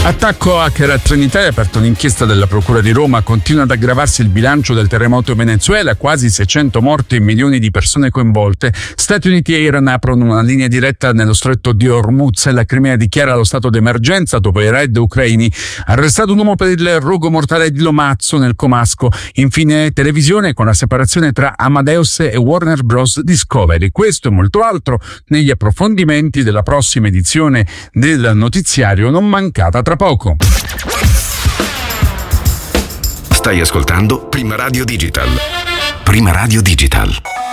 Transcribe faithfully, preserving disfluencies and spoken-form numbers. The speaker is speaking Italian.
Attacco hacker a Trenitalia, aperta un'inchiesta della Procura di Roma, continua ad aggravarsi il bilancio del terremoto in Venezuela, quasi seicento morti e milioni di persone coinvolte. Stati Uniti e Iran aprono una linea diretta nello stretto di Hormuz e la Crimea dichiara lo stato d'emergenza dopo i raid ucraini. Arrestato un uomo per il rogo mortale di Lomazzo nel Comasco. Infine televisione con la separazione tra Amadeus e Warner Bros. Discovery. Questo e molto altro negli approfondimenti della prossima edizione del notiziario, non mancata tra poco. Stai ascoltando Prima Radio Digital. Prima Radio Digital.